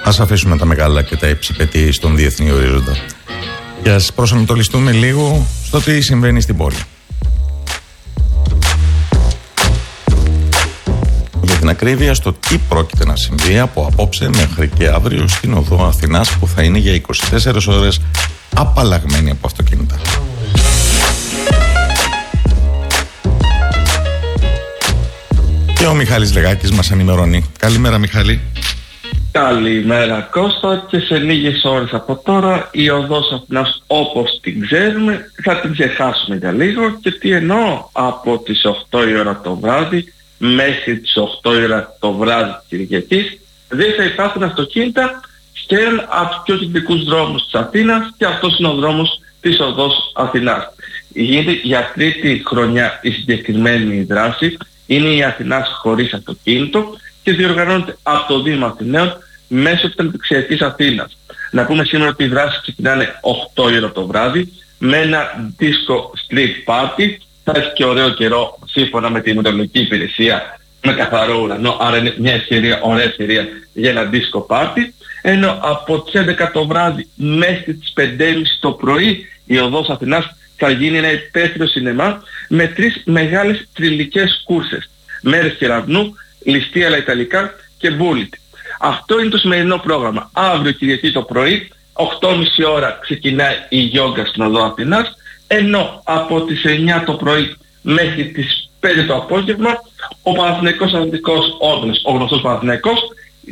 Ας αφήσουμε τα μεγάλα και τα υψηπετή στον διεθνή ορίζοντα και ας προσανατολιστούμε λίγο στο τι συμβαίνει στην πόλη. Για την ακρίβεια, στο τι πρόκειται να συμβεί από απόψε μέχρι και αύριο στην οδό Αθηνάς, που θα είναι για 24 ώρες απαλλαγμένη από αυτοκίνητα. Και ο Μιχάλης Λεγάκης μας ενημερώνει. Καλημέρα, Μιχάλη. Καλημέρα, Κώστα, και σε λίγες ώρες από τώρα η οδός Αθηνάς όπως την ξέρουμε θα την ξεχάσουμε για λίγο. Και τι εννοώ? Από τις 8 η ώρα το βράδυ μέχρι τις 8 η ώρα το βράδυ της Κυριακής δεν θα υπάρχουν αυτοκίνητα και έναν από τους πιο κεντρικούς δρόμους της Αθήνας, και αυτός είναι ο δρόμος της οδός Αθηνάς. Γίνεται για τρίτη χρονιά η συγκεκριμένη δράση. Είναι η Αθηνάς χωρίς αυτοκίνητο και διοργανώνεται από το Δήμο Αθηναίων μέσω της Αναπτυξιακής Αθήνας. Να πούμε σήμερα ότι οι δράσεις ξεκινάνε 8 η ώρα το βράδυ με ένα disco street party. Θα έχει και ωραίο καιρό σύμφωνα με τη μετεωρολογική υπηρεσία, με καθαρό ουρανό, άρα είναι μια ευκαιρία, ωραία ευκαιρία για ένα disco party. Ενώ από τις 11 το βράδυ μέχρι τις 5.30 το πρωί η οδός Αθηνάς θα γίνει ένα υπαίθριο σινεμά με 3 μεγάλες τριλικές κούρσες. Μέρες κεραυνού, ληστεία αλλά ιταλικά και μπούλιτι. Αυτό είναι το σημερινό πρόγραμμα. Αύριο Κυριακή το πρωί, 8.30 ώρα ξεκινάει η γιόγκα στην οδό Αθηνάς, ενώ από τις 9 το πρωί μέχρι τις 5 το απόγευμα ο Παναθηναϊκός Αθλητικός Όρθος, ο γνωστός Παναθηναϊκός,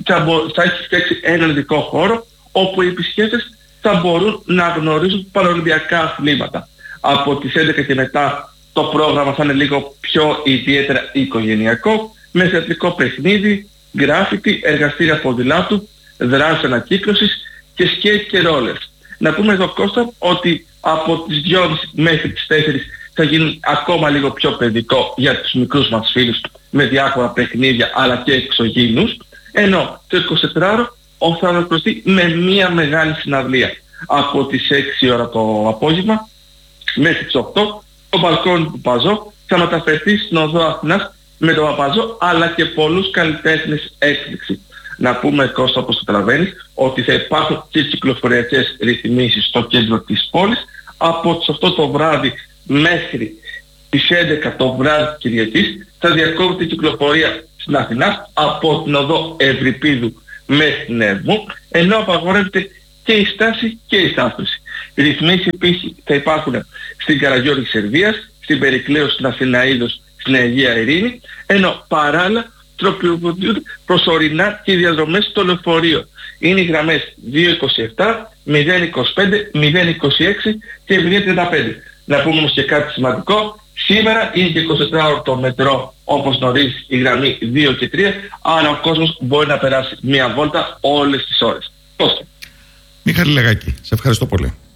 θα έχει φτιάξει έναν ειδικό χώρο όπου οι επισκέπτες θα μπορούν να γνωρίζουν παραολυμπιακά αθλήματα. Από τις 11 και μετά το πρόγραμμα θα είναι λίγο πιο ιδιαίτερα οικογενειακό, με θεατρικό παιχνίδι, γκράφιτι, εργαστήρια ποδηλάτου, δράσεις ανακύκλωσης και σκέιτ και ρόλες. Να πούμε εδώ, Κώστα, ότι από τις 2.30 μέχρι τις 4 θα γίνει ακόμα λίγο πιο παιδικό για τους μικρούς μας φίλους, με διάφορα παιχνίδια αλλά και εξωγήινους, ενώ το 24ωρο θα ολοκληρωθεί με μια μεγάλη συναυλία. Από τις 6 ώρα το απόγευμα μέχρι τις 8 το μπαλκόνι του Παζό θα μεταφερθεί στην οδό Αθηνάς με τον Παπαζό αλλά και πολλούς καλλιτέχνες έκπληξη. Να πούμε, Κώστα, όπως το καταλαβαίνεις, ότι θα υπάρχουν και κυκλοφοριακές ρυθμίσεις στο κέντρο της πόλης. Από τις 8 το βράδυ μέχρι τις 11 το βράδυ της Κυριακής θα διακόπτει η κυκλοφορία στην Αθηνά από την οδό Ευρυπίδου μέχρι την Εύμου, ενώ απαγορεύεται και η στάση και η στάθμιση. Ρυθμίσεις επίσης θα υπάρχουν στην Καραγιώργη Σερβίας, στην Περικλέους, στην Αθηναΐδος, στην Αγία Ειρήνη, ενώ παράλληλα τροποποιούνται προσωρινά και οι διαδρομές στο λεωφορείο. Είναι οι γραμμές 227, 025, 026 και 035. Να πούμε όμως και κάτι σημαντικό. Σήμερα είναι και 24ωρο το μετρό, όπως γνωρίζεις, η γραμμή 2 και 3, άρα ο κόσμος μπορεί να περάσει μία βόλτα όλες τις ώρες. Μιχάλη Λεγάκη, σε ευχαριστώ πολύ.